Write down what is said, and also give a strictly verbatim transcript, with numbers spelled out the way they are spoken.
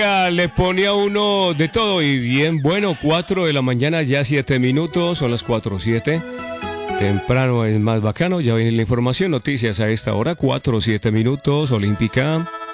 Le ponía uno de todo y bien bueno, cuatro de la mañana, ya siete minutos, son las cuatro siete. Temprano es más bacano, ya viene la información, noticias a esta hora, cuatro siete minutos, Olímpica.